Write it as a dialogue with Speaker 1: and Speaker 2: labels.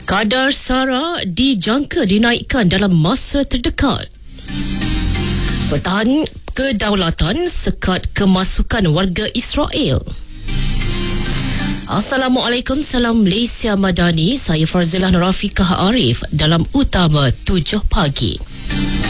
Speaker 1: Kadar SARA dijangka dinaikkan dalam masa terdekat. Pertahanan kedaulatan sekat kemasukan warga Israel. Assalamualaikum, salam Malaysia Madani. Saya Farzilah Nurafiqah Arif dalam Utama 7 Pagi.